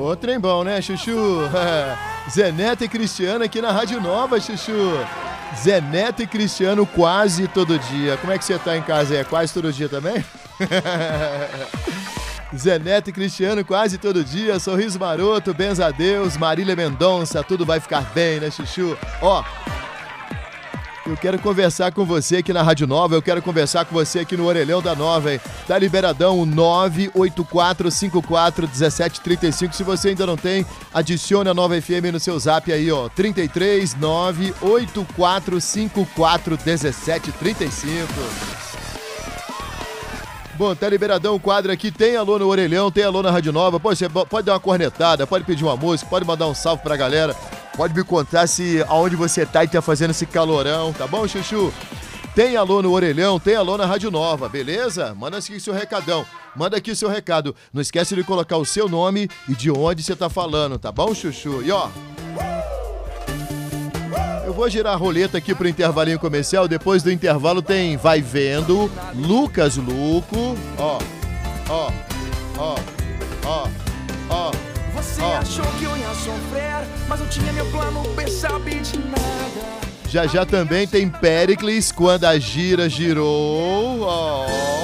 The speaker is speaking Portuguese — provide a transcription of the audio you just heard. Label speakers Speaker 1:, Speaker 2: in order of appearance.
Speaker 1: Ô, trem bom, né, Chuchu? Zé Neto e Cristiano aqui na Rádio Nova, Chuchu. Zé Neto e Cristiano quase todo dia. Como é que você tá em casa? É quase todo dia também? Zé Neto e Cristiano quase todo dia. Sorriso Maroto, benza a Deus, Marília Mendonça, tudo vai ficar bem, né, Chuchu? Ó, eu quero conversar com você aqui na Rádio Nova, eu quero conversar com você aqui no Orelhão da Nova, hein? Tá liberadão o 984541735. Se você ainda não tem, adicione a Nova FM no seu zap aí, ó. 33 984541735. Bom, tá liberadão o quadro aqui, tem alô no Orelhão, tem alô na Rádio Nova. Pô, você pode dar uma cornetada, pode pedir uma música, pode mandar um salve pra galera. Pode me contar se aonde você tá e tá fazendo esse calorão, tá bom, Chuchu? Tem alô no Orelhão, tem alô na Rádio Nova, beleza? Manda aqui seu recadão, manda aqui o seu recado. Não esquece de colocar o seu nome e de onde você tá falando, tá bom, Chuchu? E ó, eu vou girar a roleta aqui pro intervalinho comercial. Depois do intervalo tem Vai Vendo, Lucas Luco, ó, ó, ó, ó, ó.
Speaker 2: Você achou que eu ia sofrer, mas não tinha meu plano, bem sabe de nada.
Speaker 1: Já também tem Péricles, Quando a Gira Girou, ó.